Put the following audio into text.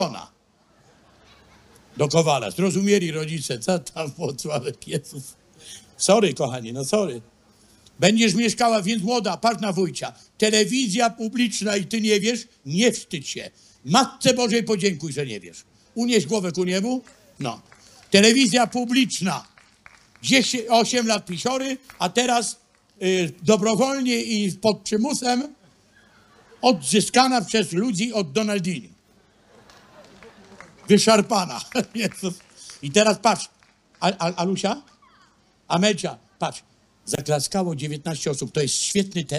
Ona. Do Kowala. Zrozumieli rodzice, co tam Włocławek, Jezus. Sorry, kochani, no sorry. Będziesz mieszkała, więc młoda, patrz na wujcia. Telewizja publiczna i ty nie wiesz? Nie wstydź się. Matce Bożej podziękuj, że nie wiesz. Unieś głowę ku niebu? No. Telewizja publiczna. 8 lat pisiory, a teraz dobrowolnie i pod przymusem odzyskana przez ludzi od Donaldini. Wyszarpana. Jezus. I teraz patrz. Alusia? Amelcia, patrz. Zaklaskało 19 osób. To jest świetny test.